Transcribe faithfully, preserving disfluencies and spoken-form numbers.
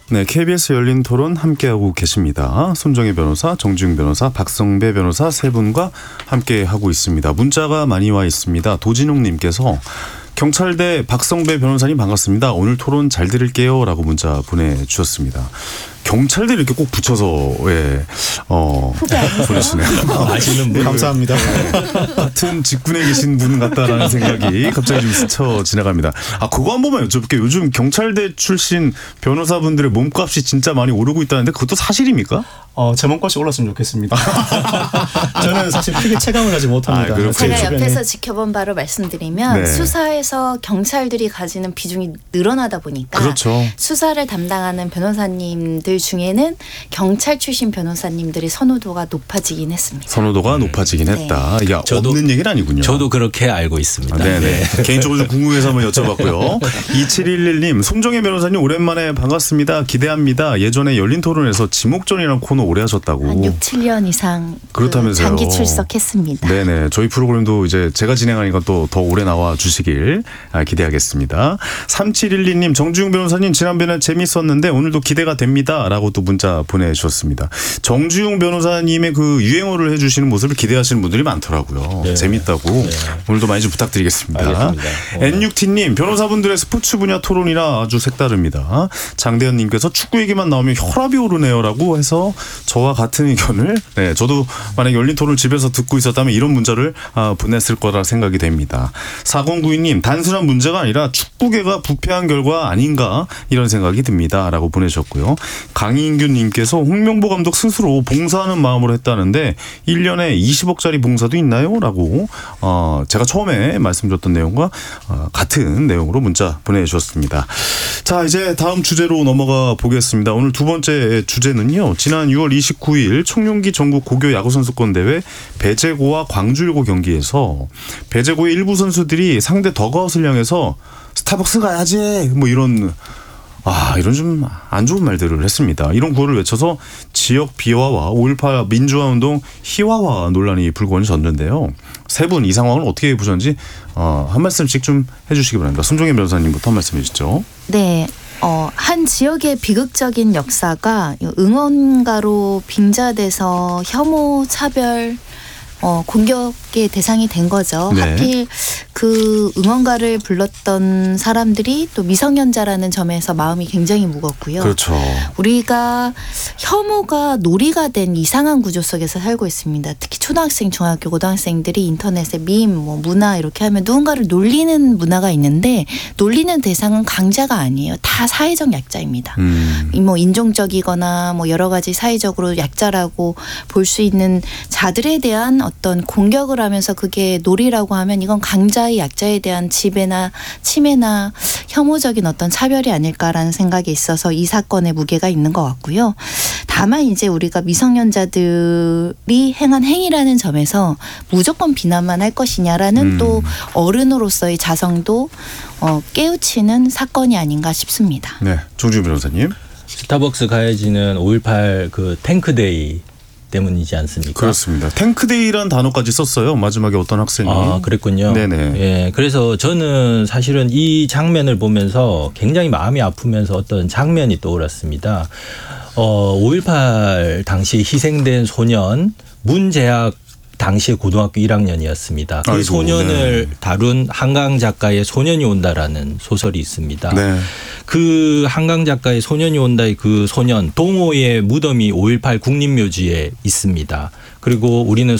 네, 케이비에스 열린 토론 함께하고 계십니다. 손정혜 변호사, 정지웅 변호사, 박성배 변호사 세 분과 함께하고 있습니다. 문자가 많이 와 있습니다. 도진웅 님께서 경찰대 박성배 변호사님 반갑습니다. 오늘 토론 잘 들을게요 라고 문자 보내주셨습니다. 경찰대 이렇게 꼭 붙여서 예, 어, 보내시네요. 아시는 분 감사합니다. 네. 같은 직군에 계신 분 같다라는 생각이 갑자기 좀 스쳐 지나갑니다. 아 그거 한 번만 여쭤볼게요. 요즘 경찰대 출신 변호사분들의 몸값이 진짜 많이 오르고 있다는데 그것도 사실입니까? 어, 제 몸값이 올랐으면 좋겠습니다. 저는 사실 크게 체감을 하지 못합니다. 아, 제가 옆에서 지켜본 바로 말씀드리면 네. 수사에서 경찰들이 가지는 비중이 늘어나다 보니까 그렇죠. 수사를 담당하는 변호사님들 중에는 경찰 출신 변호사님들의 선호도가 높아지긴 했습니다. 선호도가 높아지긴 네. 했다. 이게 저도, 없는 얘기는 아니군요. 저도 그렇게 알고 있습니다. 아, 네네. 네. 개인적으로 좀 궁금해서 한번 여쭤봤고요. 이칠일일 님, 손정혜 변호사님 오랜만에 반갑습니다. 기대합니다. 예전에 열린 토론에서 지목전이라는 코너 오래 하셨다고. 한 육, 칠 년 이상 그렇다면서요. 그 장기 출석했습니다. 네네. 저희 프로그램도 이제 제가 진행하니까 또 더 오래 나와 주시길 기대하겠습니다. 삼칠일이 님, 정주영 변호사님 지난번에 재밌었는데 오늘도 기대가 됩니다. 라고 또 문자 보내주셨습니다. 정주영 변호사님의 그 유행어를 해주시는 모습을 기대하시는 분들이 많더라고요. 네. 재밌다고. 네. 오늘도 많이 좀 부탁드리겠습니다. 알겠습니다. 엔육티님, 변호사분들의 스포츠 분야 토론이라 아주 색다릅니다. 장대현님께서 축구 얘기만 나오면 혈압이 오르네요 라고 해서 저와 같은 의견을 네, 저도 만약 열린 토론을 집에서 듣고 있었다면 이런 문자를 보냈을 거라 생각이 됩니다. 사공구이 님, 단순한 문제가 아니라 축구계가 부패한 결과 아닌가 이런 생각이 듭니다 라고 보내셨고요. 강인규님께서 홍명보 감독 스스로 봉사하는 마음으로 했다는데 일 년에 이십억짜리 봉사도 있나요? 라고 어, 제가 처음에 말씀드렸던 내용과 어, 같은 내용으로 문자 보내주셨습니다. 자, 이제 다음 주제로 넘어가 보겠습니다. 오늘 두 번째 주제는요. 지난 유월 이십구일 청룡기 전국 고교 야구선수권 대회 배제고와 광주일고 경기에서 배제고의 일부 선수들이 상대 더그아웃을 향해서 스타벅스 가야지 뭐 이런 아 이런 좀 안 좋은 말들을 했습니다. 이런 구호를 외쳐서 지역 비화와 오일팔 민주화운동 희화화 논란이 불거졌는데요. 세 분 이 상황을 어떻게 보셨는지 어, 한 말씀씩 좀 해주시기 바랍니다. 손정혜 변호사님부터 한 말씀해 주시죠. 네. 어, 한 지역의 비극적인 역사가 응원가로 빙자돼서 혐오, 차별, 어, 공격의 대상이 된 거죠. 네. 하필 그 응원가를 불렀던 사람들이 또 미성년자라는 점에서 마음이 굉장히 무겁고요. 그렇죠. 우리가 혐오가 놀이가 된 이상한 구조 속에서 살고 있습니다. 특히 초등학생, 중학교, 고등학생들이 인터넷에 밈, 뭐 문화 이렇게 하면 누군가를 놀리는 문화가 있는데 놀리는 대상은 강자가 아니에요. 다 사회적 약자입니다. 음. 뭐 인종적이거나 뭐 여러 가지 사회적으로 약자라고 볼 수 있는 자들에 대한 어떤 공격을 하면서 그게 놀이라고 하면 이건 강자의 약자에 대한 지배나 침해나 혐오적인 어떤 차별이 아닐까라는 생각이 있어서 이 사건에 무게가 있는 것 같고요. 다만 이제 우리가 미성년자들이 행한 행위라는 점에서 무조건 비난만 할 것이냐라는 음. 또 어른으로서의 자성도 어, 깨우치는 사건이 아닌가 싶습니다. 네, 정주영 변호사님. 스타벅스 가야지는 오일팔 그 탱크데이 때문이지 않습니까? 그렇습니다. 탱크데이라는 단어까지 썼어요. 마지막에 어떤 학생이. 아, 그랬군요. 네네. 예, 그래서 저는 사실은 이 장면을 보면서 굉장히 마음이 아프면서 어떤 장면이 떠올랐습니다. 어, 오일팔 당시 희생된 소년 문재학 당시 고등학교 일 학년이었습니다. 그 아이고, 소년을 네. 다룬 한강 작가의 소년이 온다라는 소설이 있습니다. 네. 그 한강 작가의 소년이 온다의 그 소년 동호의 무덤이 오일팔 국립묘지에 있습니다. 그리고 우리는